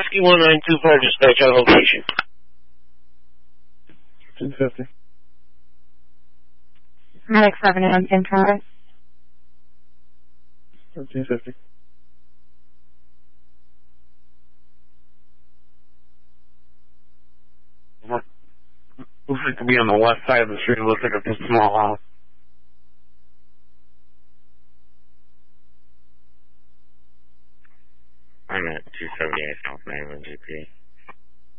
Whiskey 1924, dispatch on location. 1350. Medic 7 in progress. 1350. Looks like to be on the west side of the street. Looks like it's a small house. I'm at 278 South Mainland GP.